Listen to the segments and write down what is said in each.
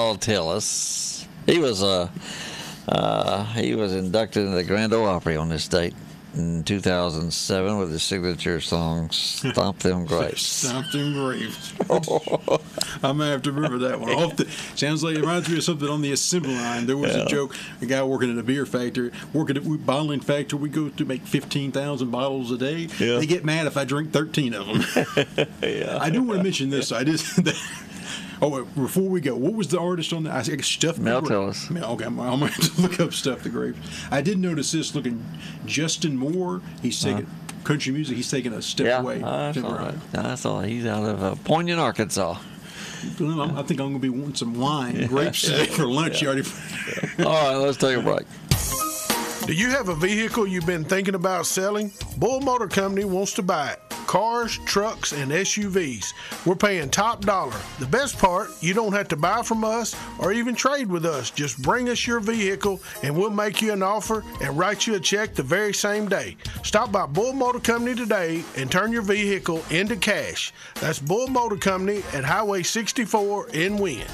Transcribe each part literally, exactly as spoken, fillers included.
Mel Tillis. He was a uh, he was inducted into the Grand Ole Opry on this date in two thousand seven with his signature song "Stomp Them Grapes." Stomp Them Grapes. I'm gonna have to remember that one. Off the, sounds like it reminds me of something on the assembly line. There was Yeah. a joke. A guy working at a beer factory, working at a bottling factory. We go to make fifteen thousand bottles a day. Yeah. They get mad if I drink thirteen of them. Yeah. I do want to mention this. I just. Oh, wait, before we go, what was the artist on that? I said Stuff the Mel Grapes. Tillis. Mel- Okay, I'm, I'm going to have to look up Stuff the Grapes. I did notice this looking. Justin Moore, he's taking Uh-huh. country music. He's taking a step Yeah, away. I Step saw right. that. I saw he's out of uh, Poignant, Arkansas. Well, I'm- I think I'm going to be wanting some wine, and grapes today for lunch. You already. All right, let's take a break. Do you have a vehicle you've been thinking about selling? Bull Motor Company wants to buy it. Cars, trucks, and S U Vs. We're paying top dollar. The best part, you don't have to buy from us or even trade with us. Just bring us your vehicle and we'll make you an offer and write you a check the very same day. Stop by Bull Motor Company today and turn your vehicle into cash. That's Bull Motor Company at Highway sixty-four in Wynn.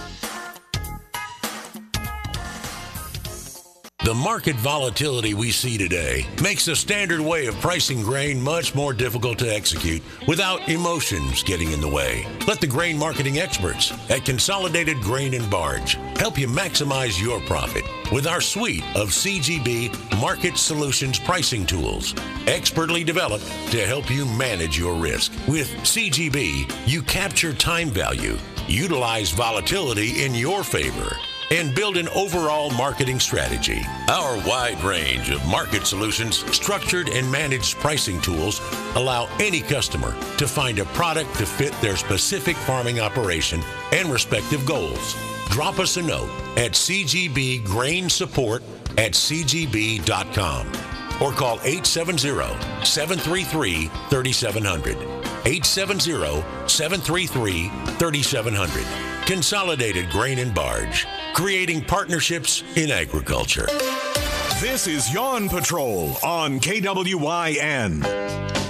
The market volatility we see today makes the standard way of pricing grain much more difficult to execute without emotions getting in the way. Let the grain marketing experts at Consolidated Grain and Barge help you maximize your profit with our suite of C G B Market Solutions pricing tools, expertly developed to help you manage your risk. With C G B, you capture time value, utilize volatility in your favor, and build an overall marketing strategy. Our wide range of market solutions, structured and managed pricing tools allow any customer to find a product to fit their specific farming operation and respective goals. Drop us a note at C G B Grain Support at C G B dot com or call eight seven zero, seven three three, three seven zero zero. eight seven zero, seven three three, three seven zero zero. Consolidated Grain and Barge, creating partnerships in agriculture. This is Yawn Patrol on K W Y N.